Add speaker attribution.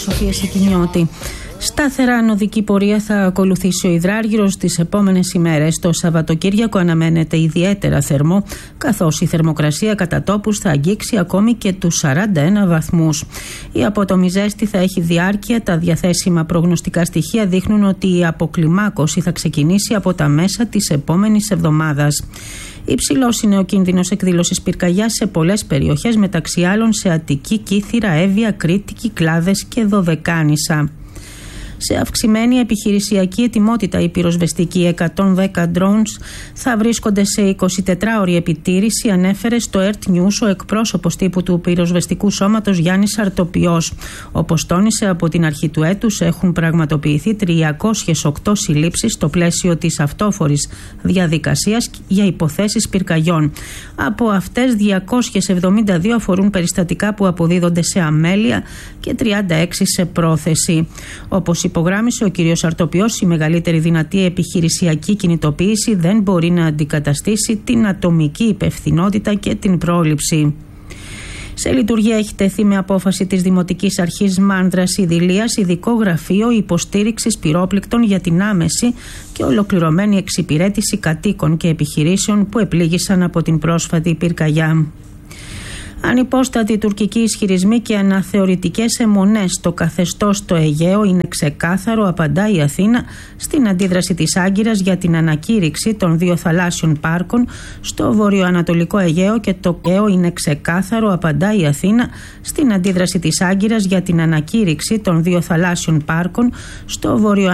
Speaker 1: Σοφία Σικινιώτη. Σταθερά ανωδική πορεία θα ακολουθήσει ο υδράργυρος τις επόμενες ημέρες. Το Σαββατοκύριακο αναμένεται ιδιαίτερα θερμό, καθώς η θερμοκρασία κατά τόπους θα αγγίξει ακόμη και τους 41 βαθμούς. Η απότομη ζέστη θα έχει διάρκεια. Τα διαθέσιμα προγνωστικά στοιχεία δείχνουν ότι η αποκλιμάκωση θα ξεκινήσει από τα μέσα της επόμενης εβδομάδας. Υψηλός είναι ο κίνδυνος εκδήλωσης πυρκαγιάς σε πολλές περιοχές, μεταξύ άλλων σε Αττική, Κύθυρα, Εύβοια, Κρήτη, Κυκλάδες και Δωδεκάνησα. Σε αυξημένη επιχειρησιακή ετοιμότητα, οι πυροσβεστικοί 110 drones θα βρίσκονται σε 24ωρη επιτήρηση, ανέφερε στο ERT News ο εκπρόσωπος τύπου του πυροσβεστικού σώματος Γιάννης Αρτοπιός. Όπως τόνισε, από την αρχή του έτους έχουν πραγματοποιηθεί 308 συλλήψεις στο πλαίσιο της αυτόφορης διαδικασίας για υποθέσεις πυρκαγιών. Από αυτές, 272 αφορούν περιστατικά που αποδίδονται σε αμέλεια και 36 σε πρόθεση. Όπως υπογράμμισε ο κ. Αρτοπιός, η μεγαλύτερη δυνατή επιχειρησιακή κινητοποίηση δεν μπορεί να αντικαταστήσει την ατομική υπευθυνότητα και την πρόληψη. Σε λειτουργία έχει τεθεί με απόφαση της Δημοτικής Αρχής Μάνδρας Ιδηλίας ειδικό γραφείο υποστήριξης πυρόπληκτων για την άμεση και ολοκληρωμένη εξυπηρέτηση κατοίκων και επιχειρήσεων που επλήγησαν από την πρόσφατη πυρκαγιά. Ανυπόστατοι τουρκικοί ισχυρισμοί και αναθεωρητικές αιμονές στο καθεστώς στο Αιγαίο είναι ξεκάθαρο, απαντά η Αθήνα στην αντίδραση της Άγκυρας για την ανακήρυξη των 2 θαλάσσιων πάρκων στο βορειοανατολικό Αιγαίο, και το Αιγαίο είναι ξεκάθαρο, απαντά η Αθήνα στην αντίδραση της Άγκυρας για την ανακήρυξη των 2 θαλάσσιων πάρκων στο βορειοανατολικό